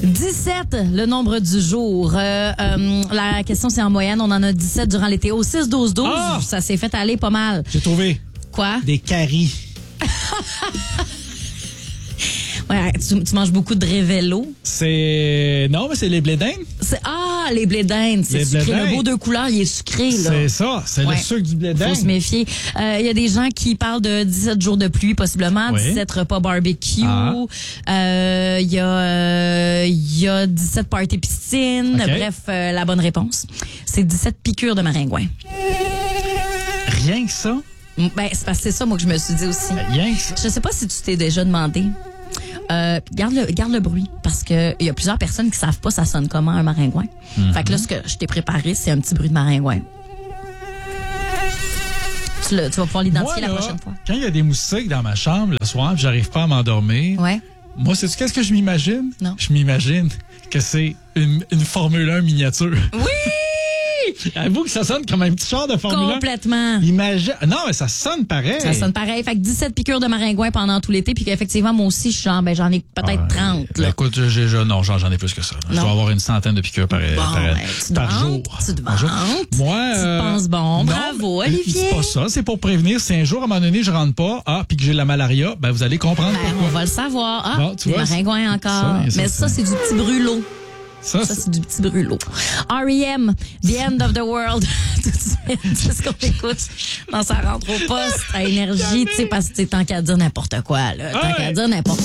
17, le nombre du jour. La question, c'est en moyenne. On en a 17 durant l'été. Au 6-12-12, ça s'est fait aller pas mal. J'ai trouvé. Quoi? Des caries. Ouais, tu manges beaucoup de révélo. Non, mais c'est les blé d'Inde. Les blés d'Inde, c'est Les blés sucré. d'Inde. Le beau de couleur, il est sucré, là. C'est ça, c'est le sucre du blé d'Inde. Faut se méfier. Il y a des gens qui parlent de 17 jours de pluie, possiblement, Oui. 17 repas barbecue. Il y a 17 parties piscine. OK. Bref, la bonne réponse, c'est 17 piqûres de maringouin. Rien que ça? Ben, c'est parce que c'est ça, moi, que je me suis dit aussi. Rien que ça. Je sais pas si tu t'es déjà demandé. Garde le bruit, parce que il y a plusieurs personnes qui savent pas ça sonne comment un maringouin. Fait que là, ce que je t'ai préparé, c'est un petit bruit de maringouin. Tu vas pouvoir l'identifier Moi, la là, prochaine fois. Quand il y a des moustiques dans ma chambre le soir, puis j'arrive pas à m'endormir, Ouais. moi, sais-tu qu'est-ce que je m'imagine? Non. Je m'imagine que c'est une Formule 1 miniature. Oui! Avoue que ça sonne comme un petit char de Formule 1. Complètement. Imagine. Non, mais ça sonne pareil. Ça sonne pareil. Fait que 17 piqûres de maringouin pendant tout l'été, puis qu'effectivement, moi aussi, j'en ai peut-être 30. Là. Écoute, non, j'en ai plus que ça. Je dois avoir une centaine de piqûres par jour. Tu te Par jour. vantes. Moi, Tu te penses bon. non, Bravo, Olivier. C'est pas ça. C'est pour prévenir. Si un jour, à un moment donné, je rentre pas, puis que j'ai la malaria, ben, vous allez comprendre Ben, pourquoi. on va le savoir. Bon, tu des vois, maringouins encore. Mais ça, c'est du petit brûlot. Ça, c'est du petit brûlot. R.E.M., The End of the World. Tout de suite, c'est ce qu'on écoute dans sa rentre au poste à Énergie, tu sais, parce que tant qu'à dire n'importe quoi, là. Tant qu'à dire n'importe